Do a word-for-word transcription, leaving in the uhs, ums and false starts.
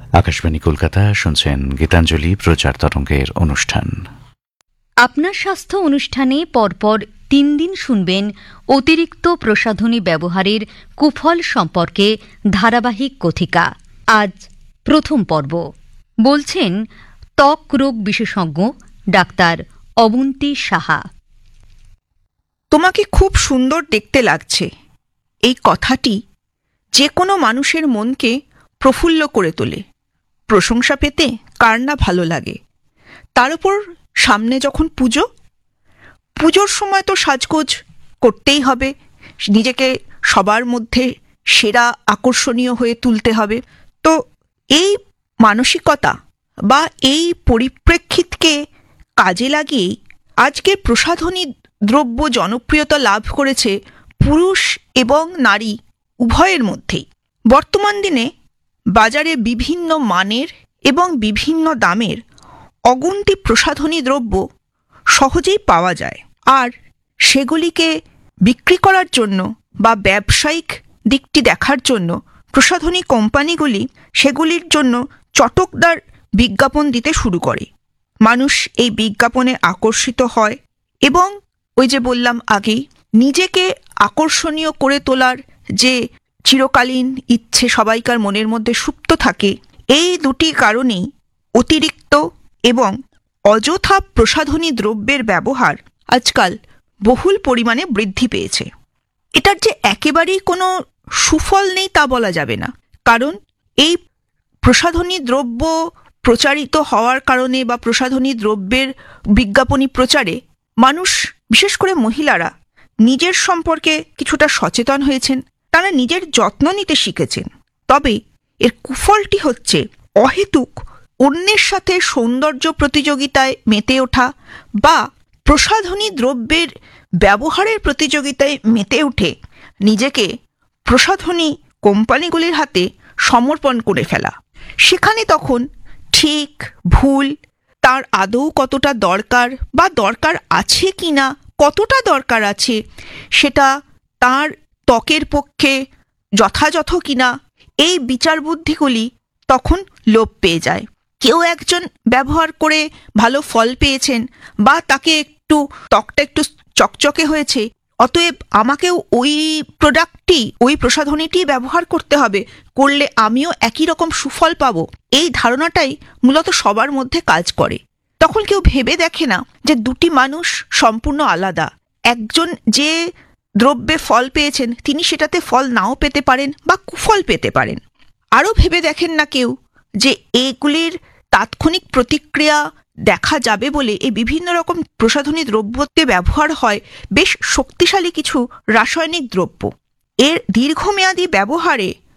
আকাশবাণী কলকাতা, শুনছেন গীতাঞ্জলি প্রচার তরঙ্গের অনুষ্ঠান। আপনার স্বাস্থ্য অনুষ্ঠানে পরপর তিন দিন শুনবেন অতিরিক্ত প্রসাধনী ব্যবহারের কুফল সম্পর্কে ধারাবাহিক কথিকা। আজ প্রথম পর্ব। বলছেন ত্বক রোগ বিশেষজ্ঞ ডাক্তার অবন্তী সাহা। তোমাকে খুব সুন্দর দেখতে লাগছে, এই কথাটি যে কোনো মানুষের মনকে প্রফুল্ল করে তোলে। প্রশংসা পেতে কার না ভালো লাগে। তার উপর সামনে যখন পুজো, পুজোর সময় তো সাজগোজ করতেই হবে, নিজেকে সবার মধ্যে সেরা আকর্ষণীয় হয়ে তুলতে হবে। তো এই মানসিকতা বা এই পরিপ্রেক্ষিতকে কাজে লাগিয়েই আজকে প্রসাধনী দ্রব্য জনপ্রিয়তা লাভ করেছে পুরুষ এবং নারী উভয়ের মধ্যেই। বর্তমান দিনে বাজারে বিভিন্ন মানের এবং বিভিন্ন দামের অগুন্তি প্রসাধনী দ্রব্য সহজেই পাওয়া যায়, আর সেগুলিকে বিক্রি করার জন্য বা ব্যবসায়িক দিকটি দেখার জন্য প্রসাধনী কোম্পানিগুলি সেগুলির জন্য চটকদার বিজ্ঞাপন দিতে শুরু করে। মানুষ এই বিজ্ঞাপনে আকর্ষিত হয় এবং ওই যে বললাম আগেই, নিজেকে আকর্ষণীয় করে তোলার যে চিরকালীন ইচ্ছে সবাইকার মনের মধ্যে সুপ্ত থাকে, এই দুটি কারণেই অতিরিক্ত এবং অযথা প্রসাধনী দ্রব্যের ব্যবহার আজকাল বহুল পরিমাণে বৃদ্ধি পেয়েছে। এটার যে একেবারেই কোনো সুফল নেই তা বলা যাবে না, কারণ এই প্রসাধনী দ্রব্য প্রচারিত হওয়ার কারণে বা প্রসাধনী দ্রব্যের বিজ্ঞাপনী প্রচারে মানুষ, বিশেষ করে মহিলারা, নিজের সম্পর্কে কিছুটা সচেতন হয়েছেন, তারা নিজের যত্ন নিতে শিখেছেন। তবে এর কুফলটি হচ্ছে অহেতুক অন্যের সাথে সৌন্দর্য প্রতিযোগিতায় মেতে ওঠা বা প্রসাধনী দ্রব্যের ব্যবহারের প্রতিযোগিতায় মেতে উঠে নিজেকে প্রসাধনী কোম্পানিগুলির হাতে সমর্পণ করে ফেলা। সেখানে তখন ঠিক ভুল, তার আদৌ কতটা দরকার বা দরকার আছে কি না, কতটা দরকার আছে সেটা তার ত্বকের পক্ষে যথাযথ কিনা, এই বিচার বুদ্ধিগুলি তখন লোপ পেয়ে যায়। কেউ একজন ব্যবহার করে ভালো ফল পেয়েছেন বা তাকে একটু ত্বকটা একটু চকচকে হয়েছে, অতএব আমাকেও ওই প্রোডাক্টটি, ওই প্রসাধনীটি ব্যবহার করতে হবে, করলে আমিও একই রকম সুফল পাবো। এই ধারণাটাই মূলত সবার মধ্যে কাজ করে। তখন কেউ ভেবে দেখে না যে দুটি মানুষ সম্পূর্ণ আলাদা। একজন যে দ্রব্যে ফল পেয়েছেন তিনি সেটাতে ফল নাও পেতে পারেন বা কুফল পেতে পারেন। আরও ভেবে দেখেন না কেউ যে এগুলির তাৎক্ষণিক প্রতিক্রিয়া দেখা যাবে বলে এই বিভিন্ন রকম প্রসাধনী দ্রব্যতে ব্যবহার হয় বেশ শক্তিশালী কিছু রাসায়নিক দ্রব্য। এর দীর্ঘমেয়াদী ব্যবহারে